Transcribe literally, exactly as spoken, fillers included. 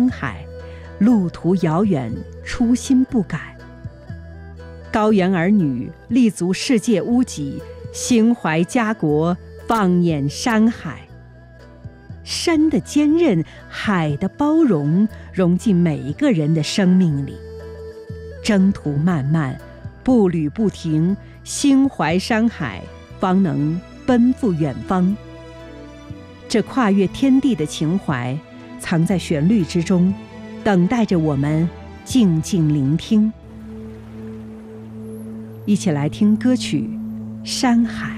山海，路途遥远，初心不改。高原儿女立足世界屋脊，心怀家国，放眼山海。山的坚韧，海的包容，融进每一个人的生命里。征途漫漫，步履不停，心怀山海，方能奔赴远方。这跨越天地的情怀，藏在旋律之中，等待着我们静静聆听。一起来听歌曲《山海》。